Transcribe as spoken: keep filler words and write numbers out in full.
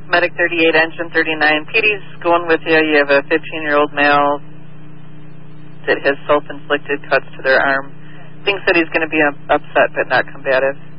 Medic thirty-eight, Engine thirty-nine. P D's going with you. You have a fifteen-year-old male that has self-inflicted cuts to their arm. Thinks that he's going to be upset but not combative.